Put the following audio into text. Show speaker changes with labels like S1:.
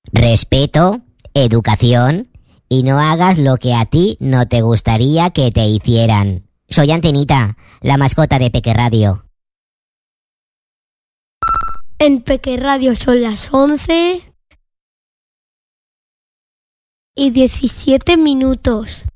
S1: respeto, educación y no hagas lo que a ti no te gustaría que te hicieran. Soy Antenita, la mascota de Peque Radio.
S2: En Peque Radio son las 11:17.